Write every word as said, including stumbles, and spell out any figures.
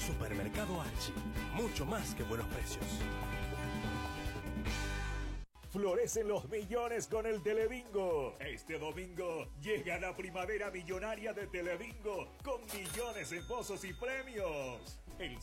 Supermercado Archie, mucho más que buenos precios. Florecen los millones con el Telebingo. Este domingo llega la primavera millonaria de Telebingo con millones en pozos y premios. El